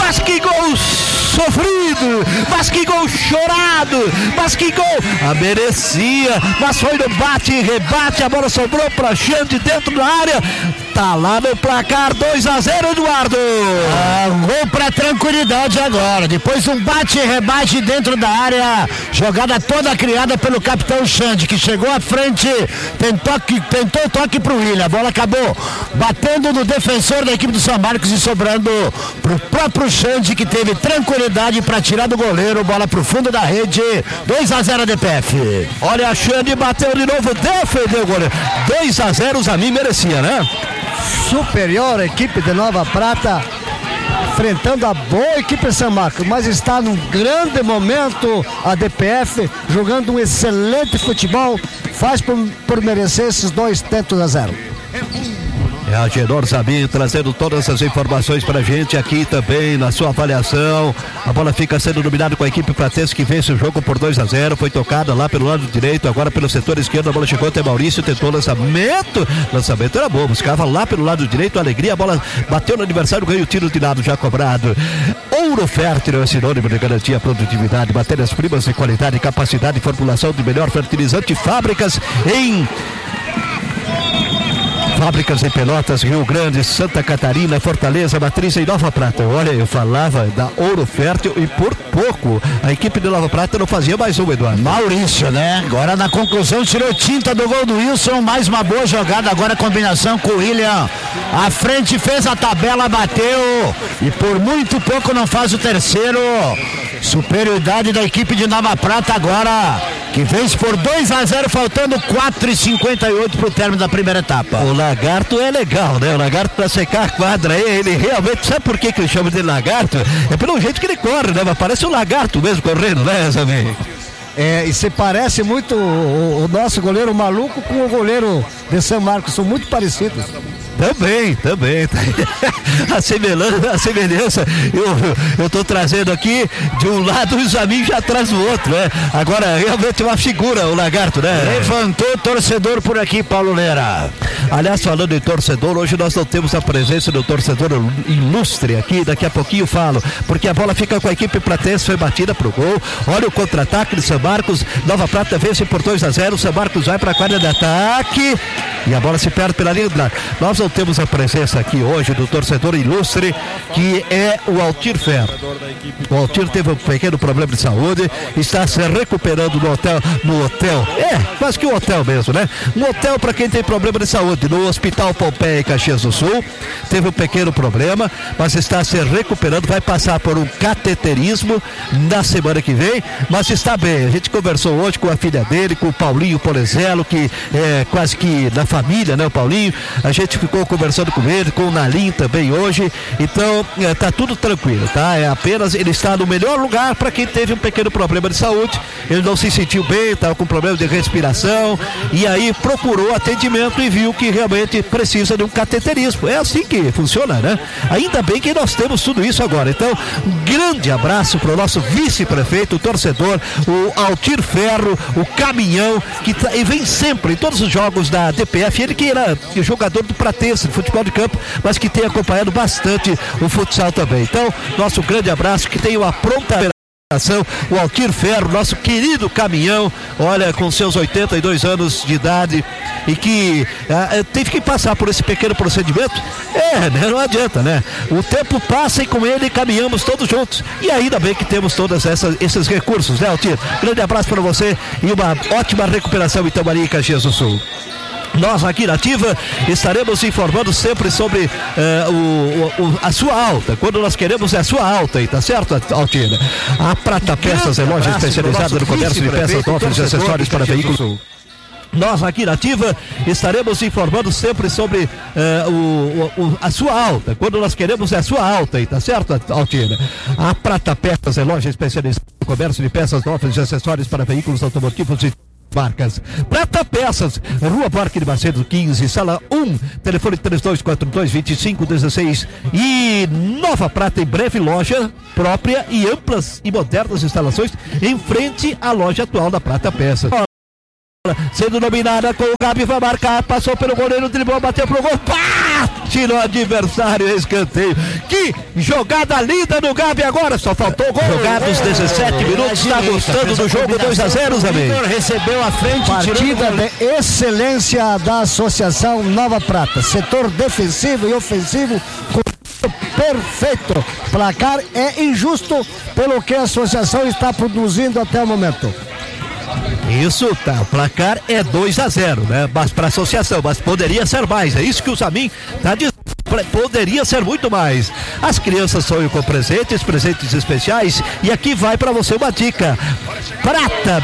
mas que gol sofrido, mas que gol chorado, mas que gol merecia, mas foi no bate e rebate, a bola sobrou pra Xande dentro da área, tá lá no placar 2-0, Eduardo. Gol pra tranquilidade agora, depois um bate e rebate dentro da área, jogada toda criada pelo capitão Xande, que chegou à frente, tentou o toque pro William, a bola acabou batendo no defensor da equipe do São Marcos e sobrando pro próprio Xande, que teve tranquilidade para tirar do goleiro, bola pro fundo da rede, 2-0 a DPF. Olha, a Xande bateu de novo, defendeu o goleiro, 2-0, o Zamin merecia, né? Superior a equipe de Nova Prata, enfrentando a boa equipe de São Marcos, mas está num grande momento a DPF, jogando um excelente futebol, faz por merecer esses 2-0. É a Agenor Zamin trazendo todas as informações pra gente aqui também na sua avaliação. A bola fica sendo dominada com a equipe pratense, que vence o jogo por 2-0. Foi tocada lá pelo lado direito, agora pelo setor esquerdo. A bola chegou até Maurício, tentou lançamento. Lançamento era bom, buscava lá pelo lado direito. Alegria, a bola bateu no adversário, ganhou o tiro de lado já cobrado. Ouro Fértil é sinônimo de garantia, produtividade, matérias-primas de qualidade, capacidade e formulação de melhor fertilizante. Fábricas em Pelotas, Rio Grande, Santa Catarina, Fortaleza, Matriz e Nova Prata. Olha, eu falava da Ouro Fértil e por pouco a equipe de Nova Prata não fazia mais um, Eduardo. Maurício, né? Agora na conclusão tirou tinta do gol do Wilson, mais uma boa jogada, agora a combinação com o William. À frente fez a tabela, bateu e por muito pouco não faz o terceiro. Superioridade da equipe de Nova Prata agora, que vence por 2-0, faltando 4:58 pro término da primeira etapa. O Lagarto é legal, né? O Lagarto pra secar a quadra aí, ele realmente, sabe por que ele chama de Lagarto? É pelo jeito que ele corre, né? Mas parece um lagarto mesmo correndo, né, Zamin? E se parece muito o nosso goleiro maluco com o goleiro de São Marcos, são muito parecidos. Também. A semelhança, eu tô trazendo aqui de um lado o Zamin já traz o outro, né? Agora realmente é uma figura o Lagarto, né? Levantou o torcedor por aqui, Paulo Leira. Aliás, falando em torcedor, hoje nós não temos a presença do torcedor ilustre aqui, daqui a pouquinho falo, porque a bola fica com a equipe pratense, foi batida pro gol. Olha o contra-ataque de São Marcos, Nova Prata vence por 2-0, São Marcos vai pra quadra de ataque e a bola se perde pela linha do lado. Nós não temos a presença aqui hoje do torcedor ilustre, que é o Altir Ferro. O Altir teve um pequeno problema de saúde, está se recuperando no hotel, quase que um hotel mesmo, né? Um hotel para quem tem problema de saúde, no Hospital Pompeia, em Caxias do Sul. Teve um pequeno problema, mas está se recuperando, vai passar por um cateterismo na semana que vem, mas está bem. A gente conversou hoje com a filha dele, com o Paulinho Polezelo, que é quase que da família, né, o Paulinho. A gente ficou conversando com ele, com o Nalim também hoje, então tá tudo tranquilo, tá? É apenas, ele está no melhor lugar para quem teve um pequeno problema de saúde, ele não se sentiu bem, estava com problema de respiração, e aí procurou atendimento e viu que realmente precisa de um cateterismo. É assim que funciona, né? Ainda bem que nós temos tudo isso agora. Então, um grande abraço para o nosso vice-prefeito, o torcedor, o Altir Ferro, o caminhão, que e vem sempre em todos os jogos da DPF, ele que era jogador do Pratense, de futebol de campo, mas que tem acompanhado bastante o futsal também. Então, nosso grande abraço, que tem uma pronta o Altir Ferro, nosso querido caminhão, olha, com seus 82 anos de idade e que teve que passar por esse pequeno procedimento, né, não adianta, né? O tempo passa e com ele caminhamos todos juntos e ainda bem que temos todos esses recursos, né, Altir? Grande abraço para você e uma ótima recuperação então ali em Caxias do Sul. Nós aqui na Ativa estaremos informando sempre sobre a sua alta, quando nós queremos é a sua alta aí, tá certo, Altir? A Prata Peças é loja especializada no comércio de peças novas e acessórios para veículos. Nós aqui na Ativa estaremos informando sempre sobre a sua alta, quando nós queremos é a sua alta aí, tá certo, Altir? A Prata Peças é loja especializada no comércio de peças novas e acessórios para veículos automotivos e marcas. Prata Peças, Rua Parque de Macedo 15, sala 1, telefone 3242-2516 e Nova Prata, em breve loja própria e amplas e modernas instalações em frente à loja atual da Prata Peças. sendo dominada com o Gabi, vai marcar, passou pelo goleiro, driblou, bateu pro gol, pá! Tirou o adversário, escanteio. Que jogada linda do Gabi agora, só faltou o gol. Jogados 17 minutos, está gostando do jogo, 2-0, Zabei. Recebeu a frente, partida de excelência da Associação Nova Prata, setor defensivo e ofensivo com perfeito. Placar é injusto pelo que a associação está produzindo até o momento. Isso, tá. O placar é 2-0, né? Mas para a associação, mas poderia ser mais. É isso que o Zamin está dizendo. Poderia ser muito mais. As crianças sonham com presentes especiais. E aqui vai para você uma dica: Prata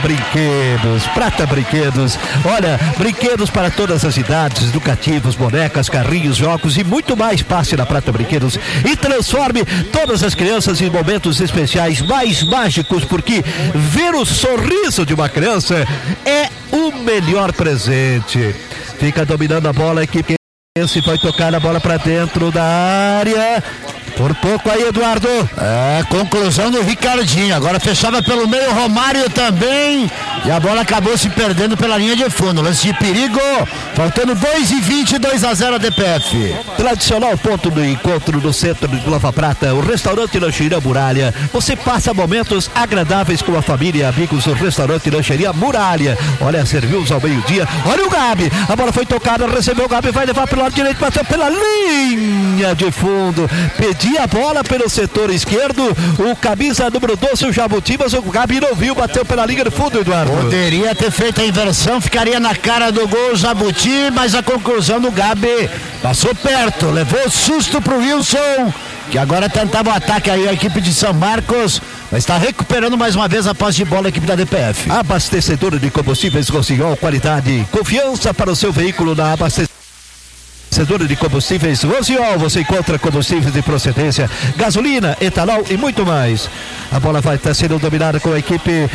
Brinquedos. Olha, brinquedos para todas as idades, educativos, bonecas, carrinhos, jogos e muito mais. Passe na Prata Brinquedos e transforme todas as crianças em momentos especiais mais mágicos, porque ver o sorriso de uma criança é o melhor presente. Fica dominando a bola a equipe. Esse vai tocar a bola para dentro da área. Por pouco aí, Eduardo. Conclusão do Ricardinho. Agora fechava pelo meio, Romário também. E a bola acabou se perdendo pela linha de fundo. Lance de perigo. Faltando 2:20, 2-0 a DPF. Tradicional ponto do encontro no centro de Nova Prata, o restaurante Lancheria Muralha. Você passa momentos agradáveis com a família e amigos no restaurante Lancheria Muralha. Olha, serviu-os ao meio-dia. Olha o Gabi. A bola foi tocada, recebeu o Gabi, vai levar pelo lado direito, bateu pela linha de fundo. Pediu a bola pelo setor esquerdo, o camisa número 12, o Jabuti, mas o Gabi não viu, bateu pela linha de fundo, Eduardo. Poderia ter feito a inversão, ficaria na cara do gol o Jabuti, mas a conclusão do Gabi passou perto, levou susto pro Wilson, que agora tentava o ataque aí a equipe de São Marcos, mas está recuperando mais uma vez a posse de bola a equipe da DPF. Abastecedora de combustíveis Rossignol, qualidade, confiança para o seu veículo na abastecedora de combustíveis Rossignol. Você encontra combustíveis de procedência, gasolina, etanol e muito mais. A bola vai estar sendo dominada com a equipe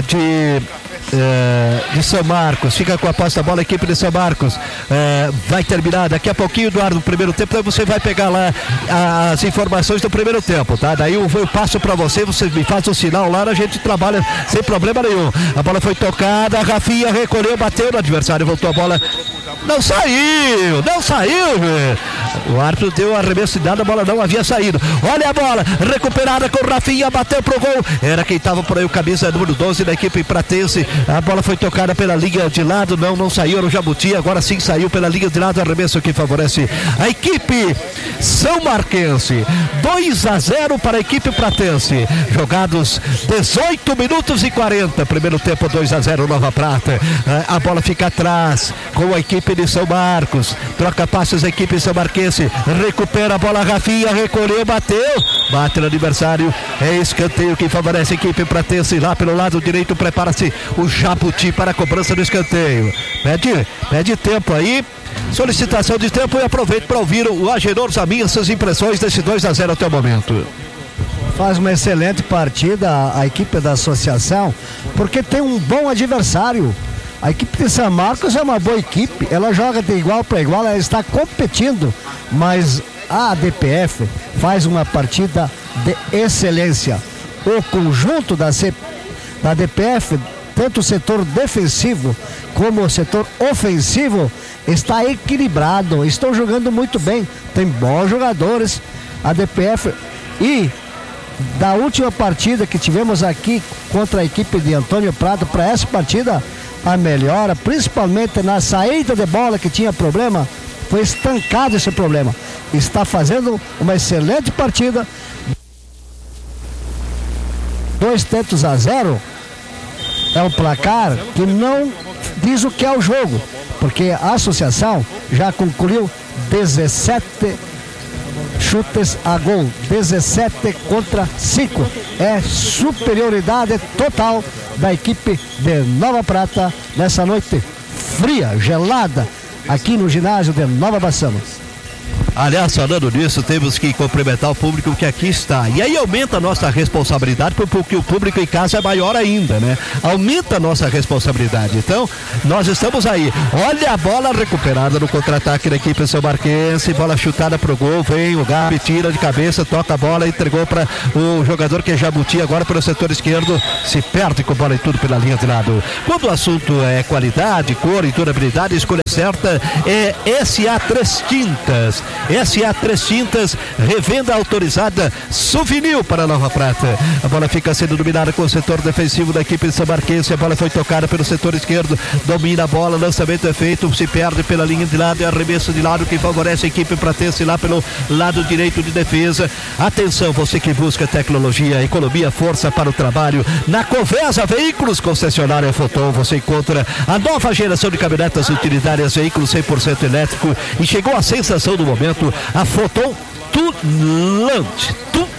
de São Marcos. Fica com a posse da bola a equipe de São Marcos. Vai terminar daqui a pouquinho, Eduardo, no primeiro tempo. Então você vai pegar lá as informações do primeiro tempo, tá? Daí eu passo pra você me faz o sinal lá, a gente trabalha sem problema nenhum. A bola foi tocada, a Rafinha recolheu, bateu no adversário, voltou a bola. Não saiu. O árbitro deu arremesso de nada, a bola não havia saído. Olha a bola, recuperada com o Rafinha, bateu pro gol. Era quem estava por aí, o camisa número 12 da equipe pratense. A bola foi tocada pela linha de lado, não saiu, era o Jabuti, agora sim saiu pela linha de lado, arremesso que favorece a equipe São Marquense. 2-0 para a equipe pratense. Jogados 18 minutos e 40. Primeiro tempo, 2-0 Nova Prata. A bola fica atrás com a equipe de São Marcos. Troca passos a equipe São Marquense. Recupera a bola, Rafinha, recolheu, bateu. Bate no adversário. É escanteio que favorece a equipe pratense. Lá pelo lado direito prepara-se o Jabuti para a cobrança do escanteio. Pede tempo aí. Solicitação de tempo e aproveito para ouvir o Agenor Zamin, suas impressões desse 2-0 até o momento. Faz uma excelente partida a equipe da associação, porque tem um bom adversário. A equipe de São Marcos é uma boa equipe, ela joga de igual para igual, ela está competindo, mas a DPF faz uma partida de excelência. O conjunto da DPF, tanto o setor defensivo como o setor ofensivo, está equilibrado, estão jogando muito bem, tem bons jogadores. A DPF, e da última partida que tivemos aqui contra a equipe de Antônio Prado, para essa partida a melhora, principalmente na saída de bola que tinha problema, foi estancado esse problema. Está fazendo uma excelente partida. 2-0 é o placar que não diz o que é o jogo, porque a associação já concluiu 17 chutes a gol, 17 contra 5. É superioridade total da equipe de Nova Prata nessa noite fria, gelada, aqui no ginásio de Nova Bassano. Aliás, falando nisso, temos que cumprimentar o público que aqui está. E aí aumenta a nossa responsabilidade, porque o público em casa é maior ainda, né? Aumenta a nossa responsabilidade. Então, nós estamos aí. Olha a bola recuperada no contra-ataque da equipe São Marquense, bola chutada pro gol, vem o Gabi, tira de cabeça, toca a bola, entregou para o jogador que é Jabuti, agora pelo setor esquerdo, se perde com bola e tudo pela linha de lado. Quando o assunto é qualidade, cor e durabilidade, a escolha certa é SA Três Tintas. SA Três Tintas, revenda autorizada Souvenir para Nova Prata. A bola fica sendo dominada com o setor defensivo da equipe de São Marquense. A bola foi tocada pelo setor esquerdo, domina a bola, lançamento é feito, se perde pela linha de lado, é arremesso de lado que favorece a equipe pratense lá pelo lado direito de defesa. Atenção, você que busca tecnologia, economia, força para o trabalho, na Covesa Veículos Concessionária Foton, você encontra a nova geração de caminhonetas utilitárias, veículos 100% elétrico, e chegou a sensação do momento, a Foton Tulante,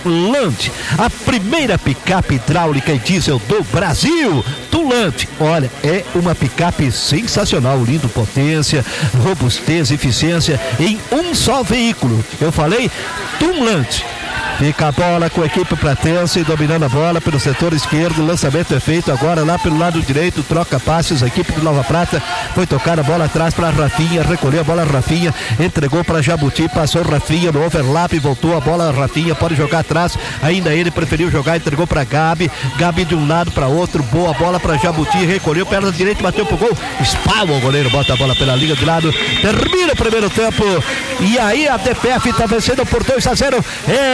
a primeira picape hidráulica e diesel do Brasil. Tulante, olha, é uma picape sensacional, lindo, potência, robustez, eficiência em um só veículo. Eu falei Tulante. Fica a bola com a equipe pratense, dominando a bola pelo setor esquerdo, lançamento é feito agora lá pelo lado direito, troca passes, a equipe de Nova Prata foi tocar a bola atrás para Rafinha, recolheu a bola Rafinha, entregou para Jabuti, passou Rafinha no overlap, voltou a bola Rafinha, pode jogar atrás, ainda ele preferiu jogar, entregou para Gabi de um lado para outro, boa bola para Jabuti, recolheu, perna direita, bateu pro gol, espalma o goleiro, bota a bola pela linha de lado, termina o primeiro tempo, e aí a DPF está vencendo por 2-0,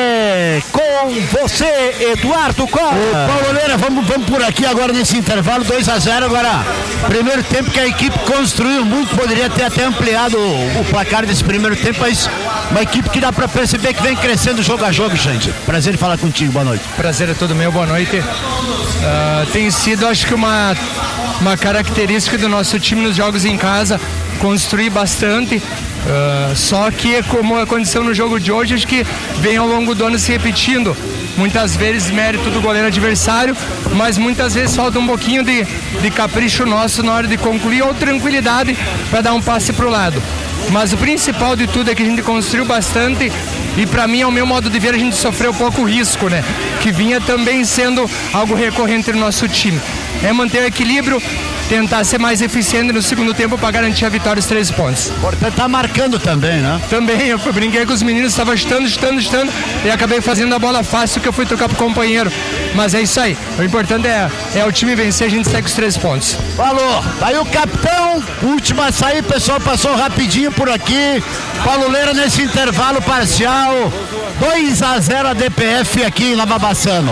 com você, Eduardo Costa. Pauloneira, vamos por aqui agora nesse intervalo, 2-0 agora. Primeiro tempo que a equipe construiu muito, poderia ter até ampliado o placar desse primeiro tempo, mas uma equipe que dá para perceber que vem crescendo jogo a jogo, gente. Prazer em falar contigo, boa noite. Prazer é todo meu, boa noite. Tem sido, acho que uma característica do nosso time nos jogos em casa, construir bastante. Só que, como aconteceu no jogo de hoje, acho que vem ao longo do ano se repetindo. Muitas vezes mérito do goleiro adversário, mas muitas vezes falta um pouquinho de capricho nosso na hora de concluir, ou tranquilidade para dar um passe para o lado. Mas o principal de tudo é que a gente construiu bastante, e para mim, ao meu modo de ver, a gente sofreu pouco risco, né? Que vinha também sendo algo recorrente no nosso time. É manter o equilíbrio, tentar ser mais eficiente no segundo tempo para garantir a vitória, os 3 pontos. Importante tá marcando também, né? Também, eu brinquei com os meninos, estava chutando, e acabei fazendo a bola fácil que eu fui tocar pro companheiro. Mas é isso aí, o importante é o time vencer, a gente segue os 3 pontos. Falou, aí o capitão, última a sair, pessoal passou rapidinho por aqui. Pauloneira nesse intervalo parcial, 2-0 a DPF aqui em Nova Bassano.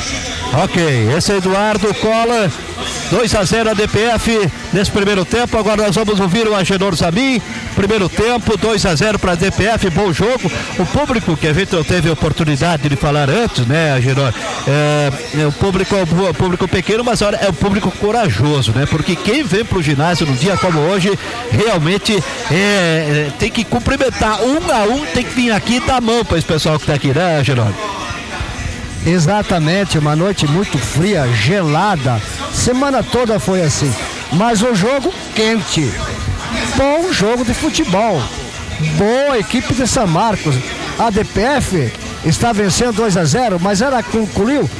Ok, esse é Eduardo Cola, 2-0 a DPF nesse primeiro tempo. Agora nós vamos ouvir o Agenor Zamin. Primeiro tempo, 2-0 para a DPF, bom jogo. O público, que a gente não teve a oportunidade de falar antes, né, Agenor? O público é um público pequeno, mas olha, é um público corajoso, né? Porque quem vem para o ginásio num dia como hoje, realmente tem que cumprimentar um a um, tem que vir aqui e dar a mão para esse pessoal que está aqui, né, Agenor? Exatamente, uma noite muito fria, gelada, semana toda foi assim, mas um jogo quente, bom jogo de futebol, boa equipe de São Marcos. A DPF está vencendo 2-0, mas ela concluiu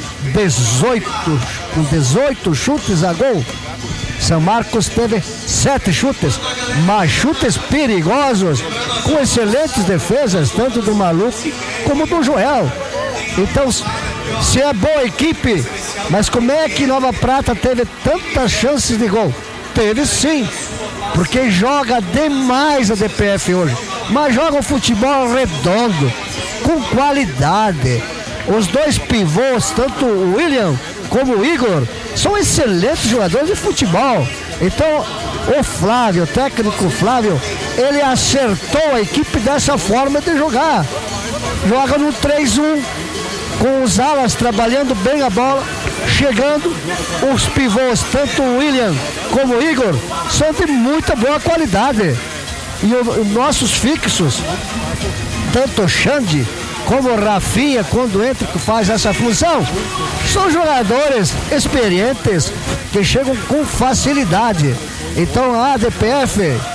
18 chutes a gol. São Marcos teve 7 chutes, mas chutes perigosos, com excelentes defesas, tanto do Maluco como do Joel. Então, se é boa equipe, mas como é que Nova Prata teve tantas chances de gol? Teve sim, porque joga demais a DPF hoje, mas joga um futebol redondo, com qualidade. Os 2 pivôs, tanto o William como o Igor, são excelentes jogadores de futebol. Então, o Flávio, o técnico Flávio, ele acertou a equipe dessa forma de jogar. Joga no 3-1, com os alas trabalhando bem a bola, chegando. Os pivôs, tanto o William como o Igor, são de muita boa qualidade. E os nossos fixos, tanto o Xande como o Rafinha, quando entra, que faz essa função, são jogadores experientes que chegam com facilidade. Então a ADPF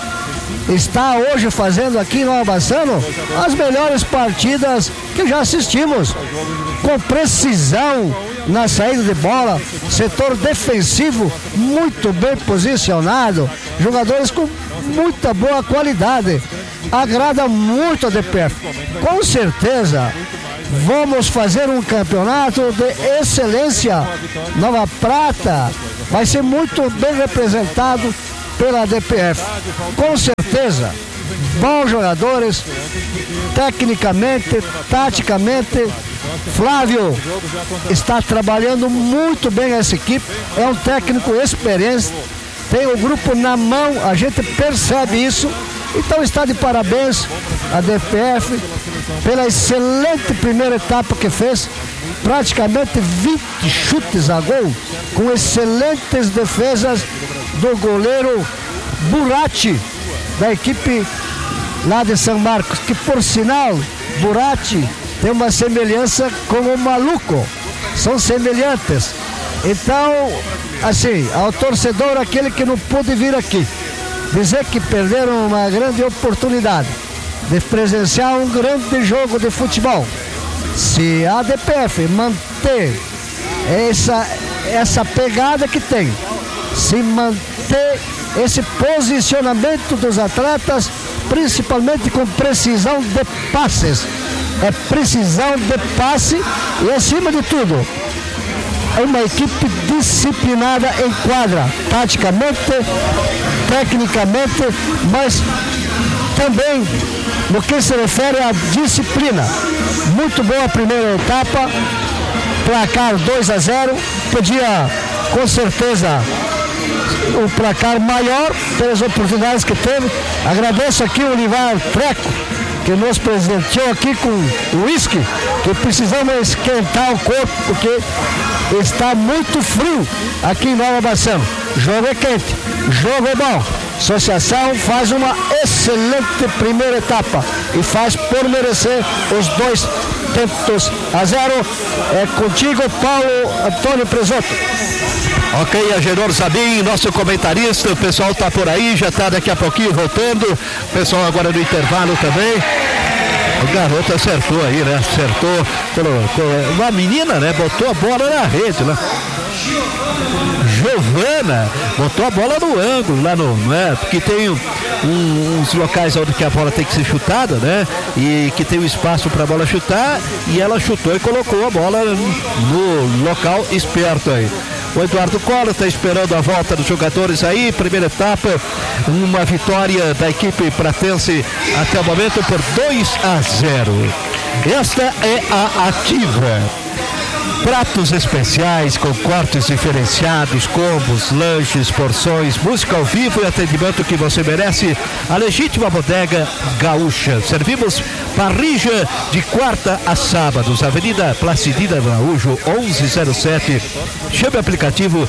está hoje fazendo aqui em Nova Bassano as melhores partidas que já assistimos, com precisão na saída de bola, setor defensivo muito bem posicionado, jogadores com muita boa qualidade. Agrada muito a DPF. Com certeza vamos fazer um campeonato de excelência. Nova Prata vai ser muito bem representado pela DPF. Com certeza, bons jogadores, tecnicamente, taticamente. Flávio está trabalhando muito bem essa equipe, é um técnico experiente, tem o grupo na mão, a gente percebe isso. Então está de parabéns a DPF pela excelente primeira etapa que fez, praticamente 20 chutes a gol, com excelentes defesas do goleiro Burati, da equipe lá de São Marcos, que por sinal, Burati tem uma semelhança com o Maluco, são semelhantes. Então, assim, ao torcedor, aquele que não pôde vir aqui, dizer que perderam uma grande oportunidade de presenciar um grande jogo de futebol. Se a DPF manter essa pegada que tem, se manter esse posicionamento dos atletas, principalmente com precisão de passes, é precisão de passe e, acima de tudo, é uma equipe disciplinada em quadra, taticamente, tecnicamente, mas também no que se refere à disciplina. Muito boa a primeira etapa, placar 2-0, podia com certeza o placar maior pelas oportunidades que teve. Agradeço aqui o Olivar Treco, que nos presenteou aqui com uísque, que precisamos esquentar o corpo, porque está muito frio aqui em Nova Bassano. Jogo é quente, jogo é bom. Associação faz uma excelente primeira etapa e faz por merecer os 2-0. É contigo, Paulo Antônio Presoto. Ok, Agenor Zabim, nosso comentarista, o pessoal está por aí, já está daqui a pouquinho voltando, o pessoal agora no intervalo também. O garoto acertou aí, né? Acertou, colocou, uma menina, né? Botou a bola na rede, né? Giovana botou a bola no ângulo, lá no, né? Porque tem uns locais onde que a bola tem que ser chutada, né? E que tem um espaço para a bola chutar, e ela chutou e colocou a bola no local esperto aí. O Eduardo Collor está esperando a volta dos jogadores aí. Primeira etapa, uma vitória da equipe pratense até o momento por 2-0. Esta é a Ativa. Pratos especiais com cortes diferenciados, combos, lanches, porções, música ao vivo e atendimento que você merece. A legítima bodega gaúcha. Servimos parrija de quarta a sábados. Avenida Placidina Araújo, 1107. Chame o aplicativo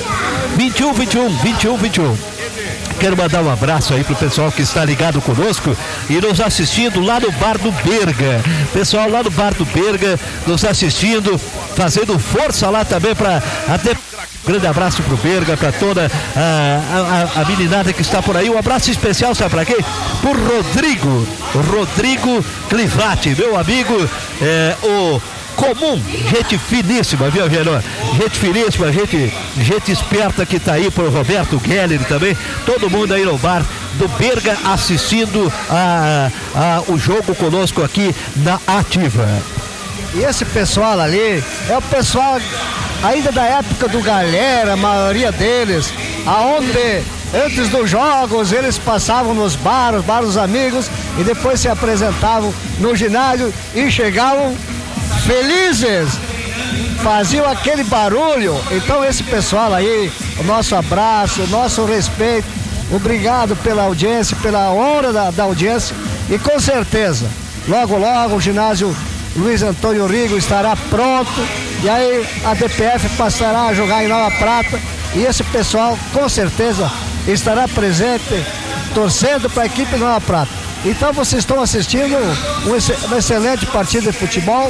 2121. Quero mandar um abraço aí pro pessoal que está ligado conosco e nos assistindo lá no Bar do Berga. Pessoal lá no Bar do Berga nos assistindo, fazendo força lá também para até. Grande abraço pro Berga, para toda a meninada que está por aí. Um abraço especial, sabe para quê? Por Rodrigo Clivati, meu amigo, o comum, gente finíssima, viu, Genor? Gente finíssima, gente esperta que tá aí, por Roberto Geller também, todo mundo aí no Bar do Berga assistindo o jogo conosco aqui na Ativa. E esse pessoal ali é o pessoal ainda da época do Galera, a maioria deles, aonde antes dos jogos eles passavam nos bares dos amigos e depois se apresentavam no ginásio e chegavam felizes, faziam aquele barulho. Então esse pessoal aí, o nosso abraço, o nosso respeito, obrigado pela audiência, pela honra da audiência, e com certeza logo o ginásio Luiz Antônio Rigo estará pronto, e aí a DPF passará a jogar em Nova Prata, e esse pessoal com certeza estará presente, torcendo para a equipe Nova Prata. Então vocês estão assistindo uma excelente partida de futebol,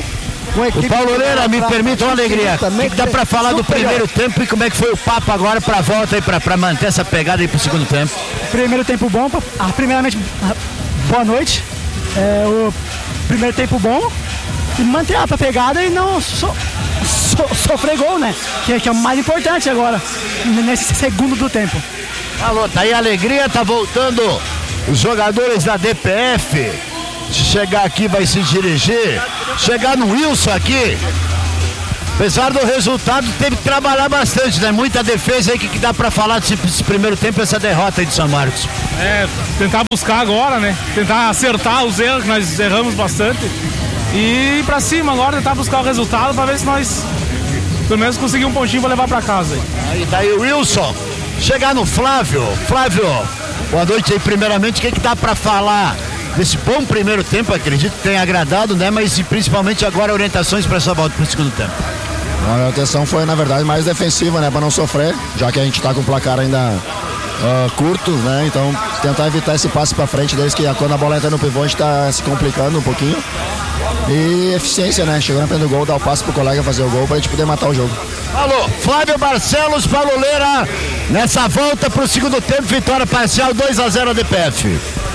O Paulo Leira, me permita uma alegria. O que dá pra falar do primeiro tempo e como é que foi o papo agora pra volta aí, pra manter essa pegada aí pro segundo tempo? Primeiro tempo bom, primeiramente, boa noite. O primeiro tempo bom e manter a pegada e não sofrer gol, né? Que é o mais importante agora, nesse segundo do tempo. Alô, tá aí a alegria, tá voltando os jogadores da DPF. Se chegar aqui vai se dirigir, chegar no Wilson aqui. Apesar do resultado, teve que trabalhar bastante, né? Muita defesa aí, que dá pra falar desse primeiro tempo, essa derrota aí de São Marcos. Tentar buscar agora, né? Tentar acertar os erros, que nós erramos bastante. E ir pra cima agora, tentar buscar o resultado pra ver se nós, pelo menos, conseguimos um pontinho pra levar pra casa. Aí daí o Wilson, chegar no Flávio. Flávio, boa noite aí. Primeiramente, o que dá pra falar desse bom primeiro tempo? Acredito que tenha agradado, né? Mas principalmente agora orientações para essa volta pro segundo tempo. A orientação foi, na verdade, mais defensiva, né? Para não sofrer, já que a gente tá com o placar ainda curto, né? Então, tentar evitar esse passe para frente deles, que quando a bola entra no pivô, a gente tá se complicando um pouquinho. E eficiência, né? Chegando na frente do gol, dar o passe pro colega fazer o gol pra gente poder matar o jogo. Alô, Flávio Barcelos, Paulo Leira, nessa volta pro segundo tempo, vitória parcial 2-0 a DPF.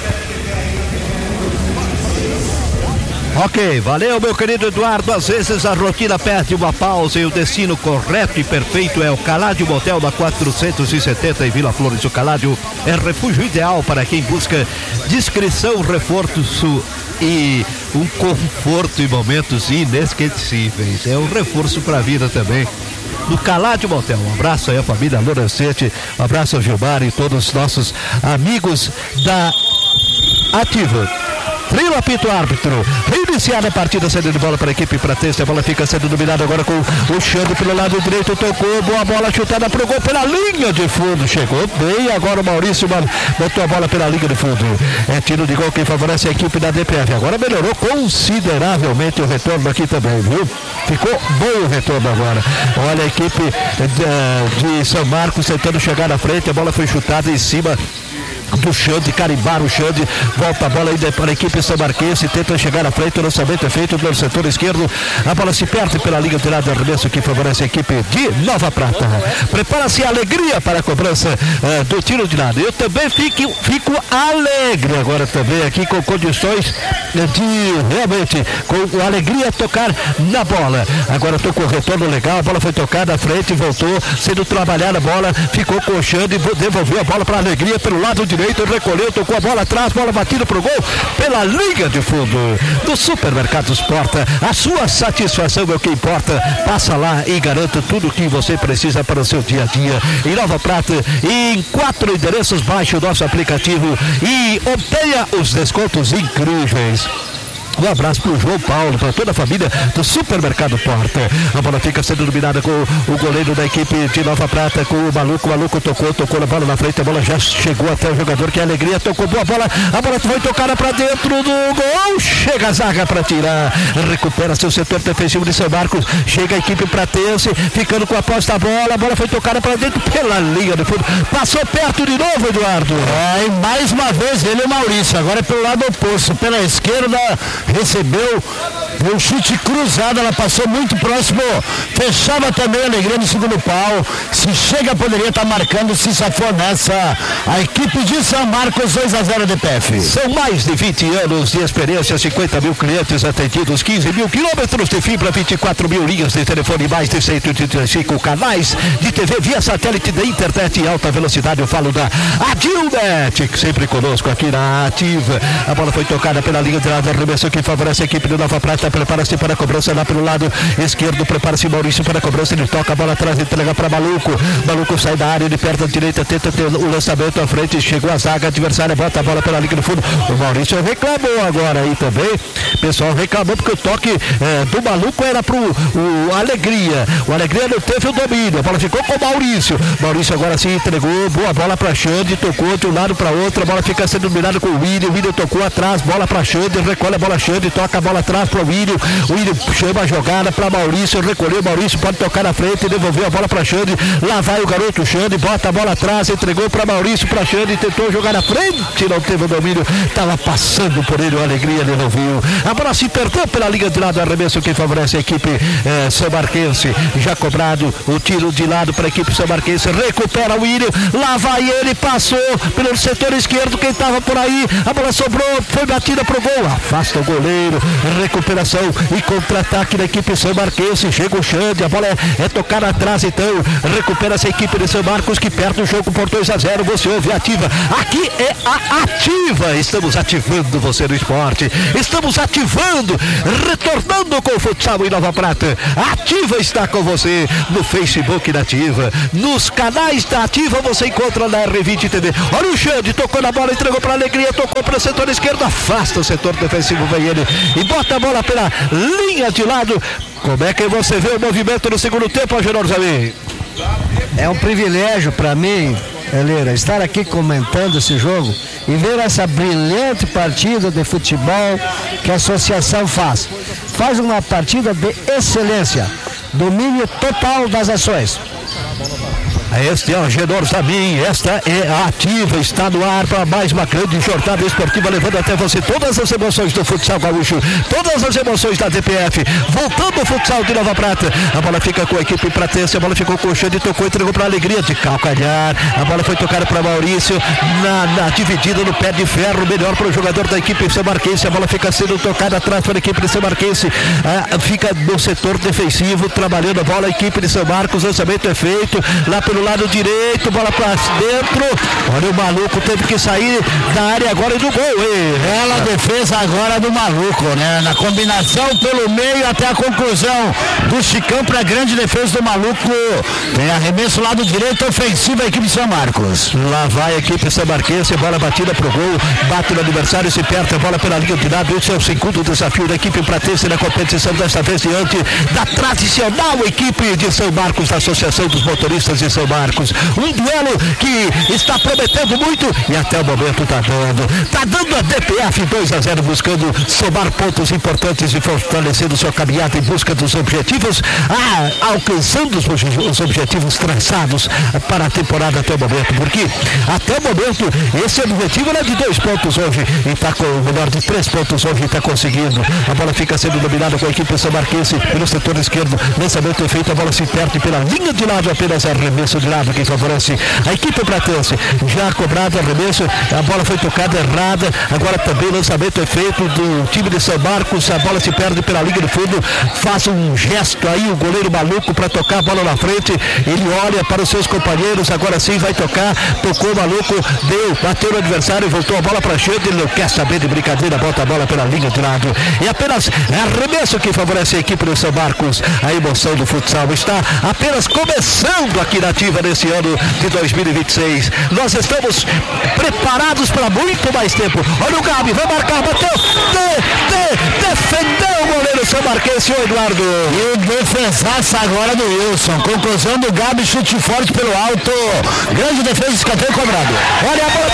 Ok, valeu meu querido Eduardo. Às vezes a rotina perde uma pausa e o destino correto e perfeito é o Caládio Motel da 470 em Vila Flores. O Caládio é refúgio ideal para quem busca discrição, reforço e um conforto em momentos inesquecíveis. É um reforço para a vida também. Do Caládio Motel. Um abraço aí à família Lorencete, um abraço ao Gilmar e todos os nossos amigos da Ativa. Trio apito árbitro. Reiniciada a partida, saindo de bola para a equipe pratense. A bola fica sendo dominada agora com o Xande pelo lado direito. Tocou, boa bola chutada pro gol pela linha de fundo. Chegou bem agora o Maurício, botou a bola pela linha de fundo. É tiro de gol que favorece a equipe da DPF. Agora melhorou consideravelmente o retorno aqui também, viu? Ficou bom o retorno agora. Olha a equipe de São Marcos tentando chegar na frente. A bola foi chutada em cima do Xande, carimbaram o Xande, volta a bola ainda para a equipe samarquense, tenta chegar à frente, o lançamento é feito no setor esquerdo, a bola se perde pela linha de lado, arremesso que favorece a equipe de Nova Prata. Prepara-se a alegria para a cobrança do tiro de lado. Eu também fico alegre agora também aqui com condições de realmente, com alegria tocar na bola. Agora estou com o retorno legal, a bola foi tocada à frente, voltou, sendo trabalhada a bola, ficou com o Xande, devolveu a bola para a alegria pelo lado direito, recolheu, tocou a bola atrás, bola batida pro gol pela linha de fundo do Supermercados Porta. A sua satisfação é o que importa. Passa lá e garanta tudo o que você precisa para o seu dia a dia. Em Nova Prata, em 4 endereços, baixe o nosso aplicativo e obtenha os descontos incríveis. Um abraço pro João Paulo, para toda a família do Supermercado Porta. A bola fica sendo dominada com o goleiro da equipe de Nova Prata, com o Maluco. O Maluco tocou na bola na frente, a bola já chegou até o jogador, que é alegria, tocou boa bola, a bola foi tocada para dentro do gol, chega a zaga para tirar, recupera seu setor defensivo de São Marcos, chega a equipe pratense, ficando com a posse da bola, a bola foi tocada para dentro pela linha do fundo, passou perto de novo, Eduardo. E mais uma vez ele, o Maurício, agora é pelo lado oposto, pela esquerda, recebeu um chute cruzado, ela passou muito próximo, fechava também a alegria no segundo pau, se chega poderia estar marcando, se safou nessa a equipe de São Marcos 2-0 DPF. São mais de 20 anos de experiência, 50 mil clientes atendidos, 15 mil quilômetros de fibra, 24 mil linhas de telefone, mais de 135 canais de TV via satélite da internet em alta velocidade. Eu falo da Adilnet, sempre conosco aqui na Ativa. A bola foi tocada pela linha de lado, arremesso que favorece a equipe do Nova Prata, prepara-se para a cobrança lá pelo lado esquerdo, prepara-se Maurício para a cobrança, ele toca a bola atrás, entrega para Maluco sai da área, ele perde a direita, tenta ter o lançamento à frente, chegou a zaga adversária, bota a bola pela linha do fundo, o Maurício reclamou agora aí também, o pessoal reclamou porque o toque do Maluco era pro o Alegria não teve o domínio, a bola ficou com o Maurício agora se entregou, boa bola para Xande, tocou de um lado para outro, a bola fica sendo dominada com o William tocou atrás, bola para Xande, recolhe a bola Xande, toca a bola atrás para o William. O William chama a jogada para Maurício, recolheu, Maurício pode tocar na frente, devolveu a bola para Xande, lá vai o garoto Xande, bota a bola atrás, entregou para Maurício, para Xande, tentou jogar na frente, não teve o domínio, estava passando por ele, a alegria devolveu. A bola se perdeu pela linha de lado, arremesso que favorece a equipe samarquense, já cobrado o tiro de lado para a equipe samarquense, recupera o William, lá vai ele, passou pelo setor esquerdo, quem estava por aí, a bola sobrou, foi batida pro gol, afasta o goleiro, recuperação e contra-ataque da equipe samarquense, chega o Xande, a bola é tocada atrás, então recupera essa equipe de São Marcos que perde o jogo por 2-0, você ouve Ativa, aqui é a Ativa, estamos ativando você no esporte, estamos ativando, retornando com o futsal em Nova Prata, Ativa está com você no Facebook da Ativa, nos canais da Ativa você encontra na R20 TV, olha o Xande, tocou na bola, entregou para Alegria, tocou para o setor esquerdo, afasta o setor defensivo, vem ele e bota a bola pela linha de lado. Como é que você vê o movimento no segundo tempo, Agenor Zamin? É um privilégio para mim, Helena, estar aqui comentando esse jogo e ver essa brilhante partida de futebol que a associação faz. Faz uma partida de excelência, domínio total das ações. Este é o Agenor Zamin, esta é a Ativa, está no ar para mais uma grande jornada esportiva, levando até você todas as emoções do futsal gaúcho, todas as emoções da DPF, voltando ao futsal de Nova Prata, a bola fica com a equipe pratense, a bola ficou com o Xande, tocou, entregou para Alegria de calcanhar, a bola foi tocada para Maurício, na dividida no pé de ferro, melhor para o jogador da equipe samarquense, a bola fica sendo tocada atrás para a equipe de São Marquense, fica no setor defensivo, trabalhando a bola, a equipe de São Marcos, lançamento é feito, lá pelo lado direito, bola para dentro, olha o Maluco, teve que sair da área agora e do gol, Bela defesa agora do Maluco, né? Na combinação pelo meio até a conclusão do Chicão para a grande defesa do Maluco, tem arremesso lado direito ofensivo a equipe de São Marcos. Lá vai a equipe samarquense, bola batida pro gol, bate no adversário, se perde a bola pela linha de lado, esse é o segundo desafio da equipe pratense na competição, desta vez diante da tradicional equipe de São Marcos, da Associação dos Motoristas de São Marcos, um duelo que está prometendo muito e até o momento está dando a DPF 2-0, buscando somar pontos importantes e fortalecendo sua caminhada em busca dos objetivos, alcançando os objetivos traçados para a temporada até o momento, porque até o momento esse objetivo era de 2 pontos hoje e está com o melhor de 3 pontos hoje, está conseguindo, a bola fica sendo dominada com a equipe samarquense pelo setor esquerdo, lançamento é feito, a bola se perde pela linha de lado, apenas arremesso de lado que favorece a equipe pratense, já cobrado arremesso, a bola foi tocada errada, agora também lançamento é feito do time de São Marcos, a bola se perde pela linha de fundo, faz um gesto aí o goleiro Maluco para tocar a bola na frente, ele olha para os seus companheiros, agora sim vai tocar, tocou o Maluco, bateu no adversário, voltou a bola para Xande, ele não quer saber de brincadeira, bota a bola pela linha de lado, e apenas arremesso que favorece a equipe de São Marcos, a emoção do futsal está apenas começando aqui na Ativa nesse ano de 2026, nós estamos preparados para muito mais tempo, olha o Gabi, vai marcar, bateu, defendeu o goleiro São Marquense, o Eduardo, e defesaça agora do Wilson, conclusão do Gabi, chute forte pelo alto, grande defesa, escanteio cobrado, olha a bola